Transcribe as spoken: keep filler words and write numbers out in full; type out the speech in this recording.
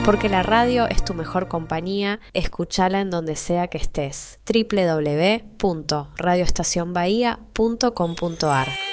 Porque la radio es tu mejor compañía, escúchala en donde sea que estés. doble u doble u doble u punto radio estación bahía punto com punto a r